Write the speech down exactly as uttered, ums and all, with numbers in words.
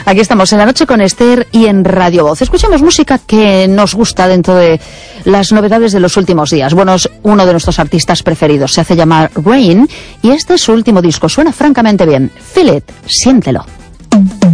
Aquí estamos en La Noche con Esther y en Radio Voz. Escuchamos música que nos gusta dentro de las novedades de los últimos días. Bueno, es uno de nuestros artistas preferidos. Se hace llamar Rain y este es su último disco. Suena francamente bien. Feel it, siéntelo.